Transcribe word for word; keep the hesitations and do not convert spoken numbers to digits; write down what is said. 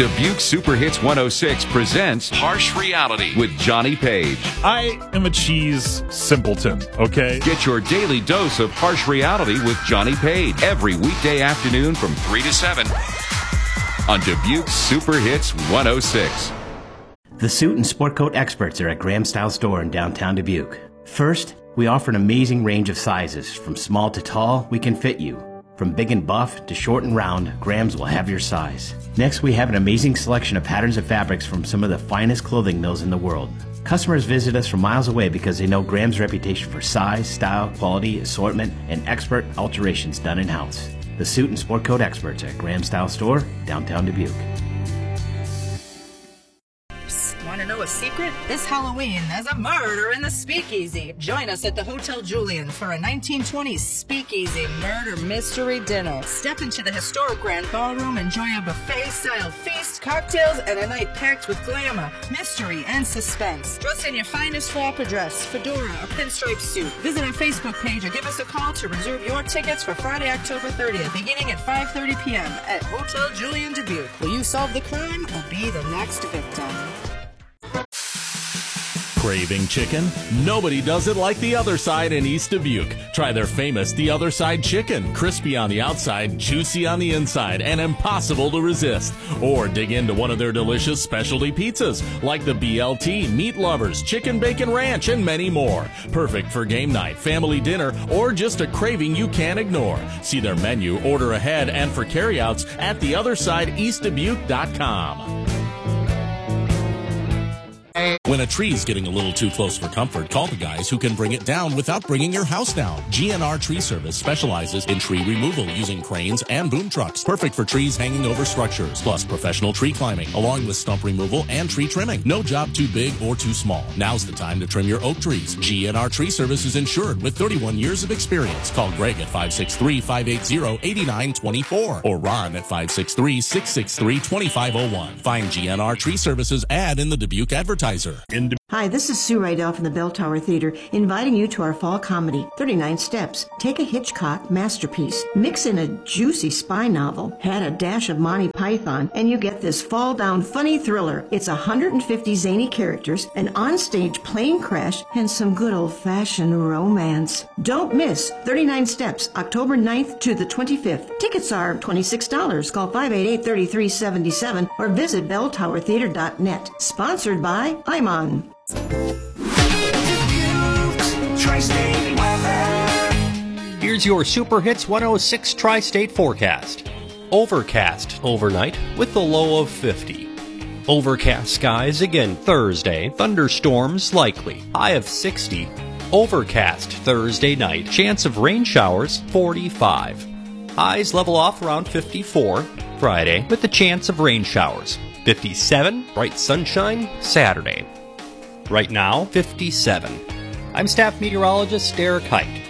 Dubuque Super Hits one oh six presents Harsh Reality with Johnny Page. I am a cheese simpleton, okay? Get your daily dose of Harsh Reality with Johnny Page every weekday afternoon from three to seven on Dubuque Super Hits one oh six. The suit and sport coat experts are at Graham Style Store in downtown Dubuque. First, we offer an amazing range of sizes. From small to tall, we can fit you. From big and buff to short and round, Graham's will have your size. Next, we have an amazing selection of patterns and fabrics from some of the finest clothing mills in the world. Customers visit us from miles away because they know Graham's reputation for size, style, quality, assortment, and expert alterations done in-house. The suit and sport coat experts at Graham Style Store, downtown Dubuque. Want to know a secret? This Halloween, there's a murder in the Speakeasy. Join us at the Hotel Julian for a nineteen twenties Speakeasy murder mystery dinner. Step into the historic Grand Ballroom, enjoy a buffet-style feast, cocktails, and a night packed with glamour, mystery, and suspense. Dress in your finest flapper dress, fedora, or pinstripe suit. Visit our Facebook page or give us a call to reserve your tickets for Friday, October thirtieth, beginning at five thirty p.m. at Hotel Julian Dubuque. Will you solve the crime or be the next victim? Craving chicken? Nobody does it like The Other Side in East Dubuque. Try their famous The Other Side chicken. Crispy on the outside, juicy on the inside, and impossible to resist. Or dig into one of their delicious specialty pizzas, like the B L T, Meat Lovers, Chicken Bacon Ranch, and many more. Perfect for game night, family dinner, or just a craving you can't ignore. See their menu, order ahead, and for carryouts at the other side east dubuque dot com. When a tree's getting a little too close for comfort, call the guys who can bring it down without bringing your house down. G N R Tree Service specializes in tree removal using cranes and boom trucks. Perfect for trees hanging over structures, plus professional tree climbing, along with stump removal and tree trimming. No job too big or too small. Now's the time to trim your oak trees. G N R Tree Service is insured with thirty-one years of experience. Call Greg at five six three, five eight zero, eight nine two four or Ron at five six three, six six three, two five zero one. Find G N R Tree Service's ad in the Dubuque Advertiser. In Hi, this is Sue Rydell from the Bell Tower Theater, inviting you to our fall comedy, thirty-nine Steps. Take a Hitchcock masterpiece, mix in a juicy spy novel, add a dash of Monty Python, and you get this fall-down funny thriller. It's one hundred fifty zany characters, an onstage plane crash, and some good old-fashioned romance. Don't miss thirty-nine Steps, October ninth to the twenty-fifth. Tickets are twenty-six dollars. Call five eight eight, three three seven seven or visit bell tower theater dot net. Sponsored by Imon. Here's your Super Hits one oh six Tri-State forecast. Overcast overnight with a low of fifty. Overcast skies again Thursday. Thunderstorms likely. High of sixty. Overcast Thursday night. Chance of rain showers forty-five. Highs level off around fifty-four. Friday with the chance of rain showers. fifty-seven. Bright sunshine Saturday. Right now, fifty-seven. I'm staff meteorologist Derek Height.